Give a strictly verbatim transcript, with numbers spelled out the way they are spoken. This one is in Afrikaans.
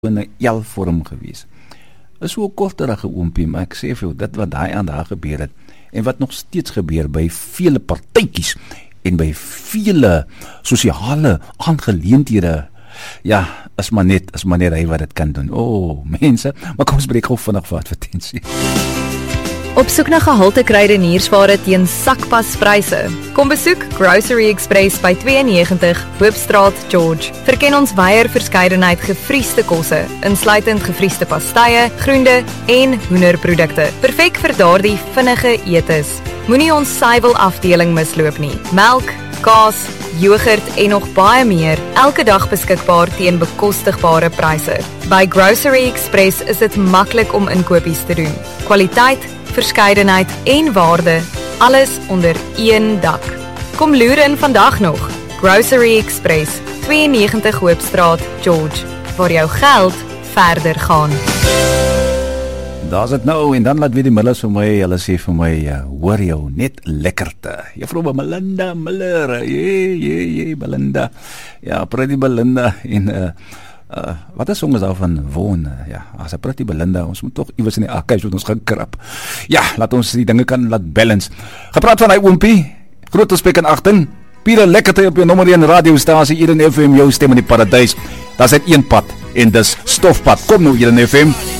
in 'n L-vorm gewees. Is so 'n korterige oompie, maar ek sê vir jou, dit wat daai aan daar gebeur het, en wat nog steeds gebeur by vele partytjies, en by vele sosiale aangeleenthede, ja, is maar net, is maar net hy wat dit kan doen. O, oh, mense, maar kom ons breek gou vinnig vir advertensie. Op soek na gehalte kruideniersware teen sakpaspryse. Kom besoek Grocery Express by twee negentig Hoopstraat, George. Verken ons wyeer verskeidenheid gevriesde kosse, insluitend gevriesde pastye, groente en hoenderprodukte. Perfek vir daardie vinnige etes. Moenie ons suiwel afdeling misloop nie. Melk, kaas, yoghurt en nog baie meer, elke dag beskikbaar teen bekostigbare pryse. By Grocery Express is dit maklik om inkopies te doen. Kwaliteit, verskeidenheid en waarde, alles onder een dak. Kom loer in vandag nog. Grocery Express, twee negentig Hoopstraat, George, waar jou geld verder gaan. Daar's dit nou, en dan laat weer die Millers vir my, hulle sê vir my, uh, hoor jou net lekkerte. Juffrou Belinda Miller, jee, jee, jee, Belinda. Ja, pretty Belinda, en uh, Uh, wat is songs daar van woon, uh, ja, as 'n pretty Belinda, ons moet toch iewers in die archives wat ons gaan krap. Ja, laat ons die dinge kan laat balance. Gepraat van hy oompie, groot respek en agting, Pieter lekkerte op jou nommer een radiostasie, Eden F M, jou stem in die paradijs. Daar is het een pad, en dis stofpad. Kom nou, Eden F M.